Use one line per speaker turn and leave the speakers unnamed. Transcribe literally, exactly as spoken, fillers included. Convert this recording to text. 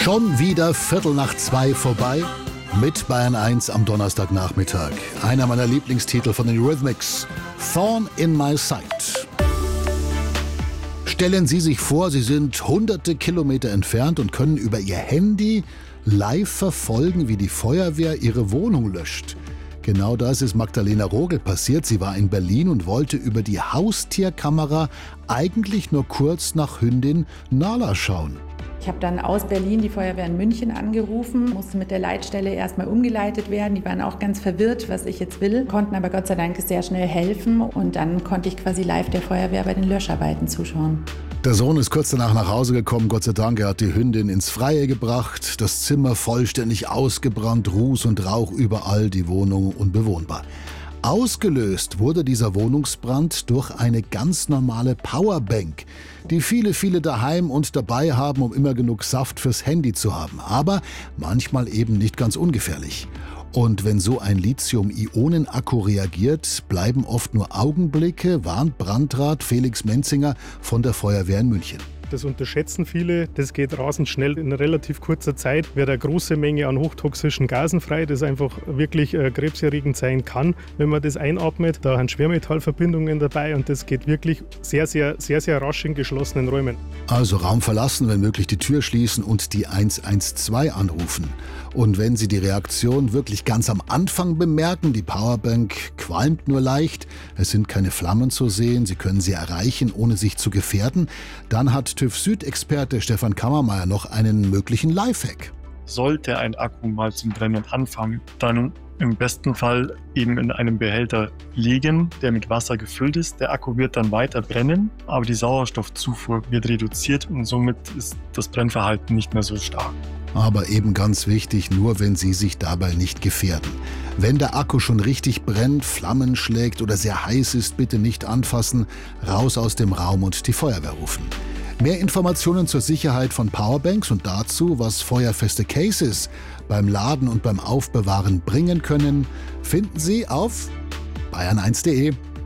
Schon wieder Viertel nach zwei vorbei mit Bayern eins am Donnerstagnachmittag. Einer meiner Lieblingstitel von den Eurythmics, Thorn in My Sight. Stellen Sie sich vor, Sie sind hunderte Kilometer entfernt und können über Ihr Handy live verfolgen, wie die Feuerwehr Ihre Wohnung löscht. Genau das ist Magdalena Rogel passiert. Sie war in Berlin und wollte über die Haustierkamera eigentlich nur kurz nach Hündin Nala schauen.
Ich habe dann aus Berlin die Feuerwehr in München angerufen, musste mit der Leitstelle erstmal umgeleitet werden. Die waren auch ganz verwirrt, was ich jetzt will, konnten aber Gott sei Dank sehr schnell helfen. Und dann konnte ich quasi live der Feuerwehr bei den Löscharbeiten zuschauen.
Der Sohn ist kurz danach nach Hause gekommen, Gott sei Dank. Er hat die Hündin ins Freie gebracht, das Zimmer vollständig ausgebrannt, Ruß und Rauch überall, die Wohnung unbewohnbar. Ausgelöst wurde dieser Wohnungsbrand durch eine ganz normale Powerbank, die viele, viele daheim und dabei haben, um immer genug Saft fürs Handy zu haben. Aber manchmal eben nicht ganz ungefährlich. Und wenn so ein Lithium-Ionen-Akku reagiert, bleiben oft nur Augenblicke, warnt Brandrat Felix Menzinger von der Feuerwehr in München.
Das unterschätzen viele. Das geht rasend schnell. In relativ kurzer Zeit wird eine große Menge an hochtoxischen Gasen frei, das einfach wirklich äh, krebserregend sein kann, wenn man das einatmet. Da sind Schwermetallverbindungen dabei und das geht wirklich sehr, sehr, sehr, sehr rasch in geschlossenen Räumen.
Also Raum verlassen, wenn möglich die Tür schließen und die eins eins zwei anrufen. Und wenn Sie die Reaktion wirklich ganz am Anfang bemerken, die Powerbank qualmt nur leicht, es sind keine Flammen zu sehen, Sie können sie erreichen, ohne sich zu gefährden, dann hat TÜV-Süd-Experte Stefan Kammermeier noch einen möglichen Lifehack.
Sollte ein Akku mal zum Brennen anfangen, dann im besten Fall eben in einem Behälter liegen, der mit Wasser gefüllt ist. Der Akku wird dann weiter brennen, aber die Sauerstoffzufuhr wird reduziert und somit ist das Brennverhalten nicht mehr so stark.
Aber eben ganz wichtig, nur wenn Sie sich dabei nicht gefährden. Wenn der Akku schon richtig brennt, Flammen schlägt oder sehr heiß ist, bitte nicht anfassen, raus aus dem Raum und die Feuerwehr rufen. Mehr Informationen zur Sicherheit von Powerbanks und dazu, was feuerfeste Cases beim Laden und beim Aufbewahren bringen können, finden Sie auf bayern eins punkt de.